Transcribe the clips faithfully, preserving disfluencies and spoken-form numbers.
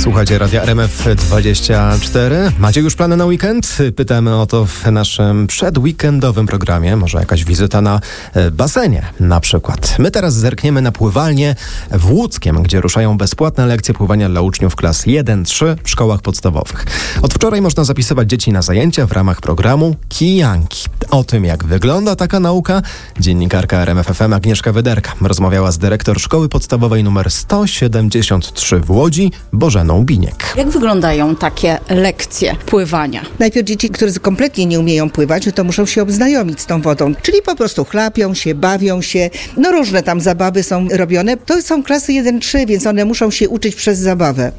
Słuchajcie Radia R M F dwadzieścia cztery. Macie już plany na weekend? Pytamy o to w naszym przedweekendowym programie. Może jakaś wizyta na basenie na przykład. My teraz zerkniemy na pływalnię w Łódzkiem, gdzie ruszają bezpłatne lekcje pływania dla uczniów klas jeden trzy w szkołach podstawowych. Od wczoraj można zapisywać dzieci na zajęcia w ramach programu Kijanki. O tym, jak wygląda taka nauka, dziennikarka R M F F M Agnieszka Wyderka rozmawiała z dyrektor szkoły podstawowej nr sto siedemdziesiąt trzy w Łodzi, Bożeną Biniek. Jak wyglądają takie lekcje pływania? Najpierw dzieci, które kompletnie nie umieją pływać, to muszą się obznajomić z tą wodą, czyli po prostu chlapią się, bawią się, no różne tam zabawy są robione. To są klasy jeden trzy, więc one muszą się uczyć przez zabawę.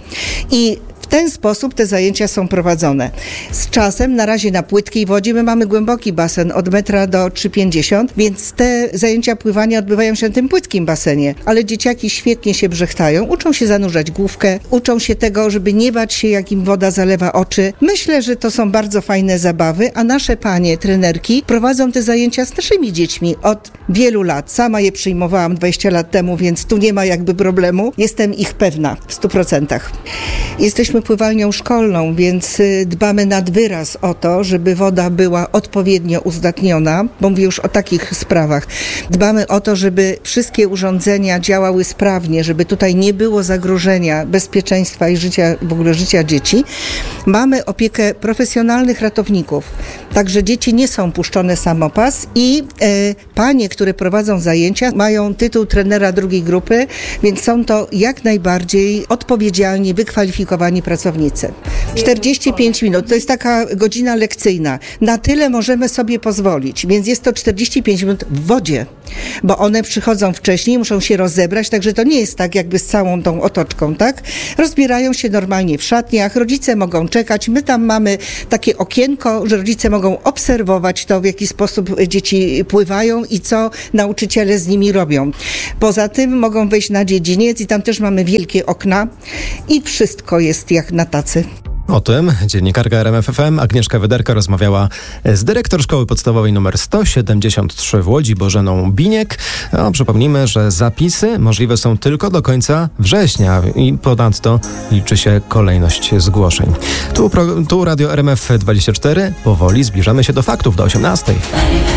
I w ten sposób te zajęcia są prowadzone. Z czasem, na razie na płytkiej wodzie, my mamy głęboki basen od metra do trzy pięćdziesiąt, więc te zajęcia pływania odbywają się na tym płytkim basenie. Ale dzieciaki świetnie się brzechtają, uczą się zanurzać główkę, uczą się tego, żeby nie bać się, jak im woda zalewa oczy. Myślę, że to są bardzo fajne zabawy, a nasze panie, trenerki, prowadzą te zajęcia z naszymi dziećmi od wielu lat. Sama je przyjmowałam dwadzieścia lat temu, więc tu nie ma jakby problemu. Jestem ich pewna w stu procentach. Jesteśmy pływalnią szkolną, więc dbamy nad wyraz o to, żeby woda była odpowiednio uzdatniona, bo mówię już o takich sprawach. Dbamy o to, żeby wszystkie urządzenia działały sprawnie, żeby tutaj nie było zagrożenia bezpieczeństwa i życia, w ogóle życia dzieci. Mamy opiekę profesjonalnych ratowników, także dzieci nie są puszczone samopas i e, panie, które prowadzą zajęcia, mają tytuł trenera drugiej grupy, więc są to jak najbardziej odpowiedzialni, wykwalifikowani pracownicy. czterdzieści pięć minut to jest taka godzina lekcyjna. Na tyle możemy sobie pozwolić, więc jest to czterdzieści pięć minut w wodzie, bo one przychodzą wcześniej, muszą się rozebrać, także to nie jest tak jakby z całą tą otoczką, tak? Rozbierają się normalnie w szatniach, rodzice mogą czekać, my tam mamy takie okienko, że rodzice mogą obserwować to, w jaki sposób dzieci pływają i co nauczyciele z nimi robią. Poza tym mogą wejść na dziedziniec i tam też mamy wielkie okna i wszystko jest jak na tacy. O tym dziennikarka R M F F M Agnieszka Wyderka rozmawiała z dyrektor szkoły podstawowej nr sto siedemdziesiąt trzy w Łodzi, Bożeną Biniek. No, przypomnijmy, że zapisy możliwe są tylko do końca września i ponadto liczy się kolejność zgłoszeń. Tu, tu Radio R M F dwadzieścia cztery. Powoli zbliżamy się do faktów do osiemnastej.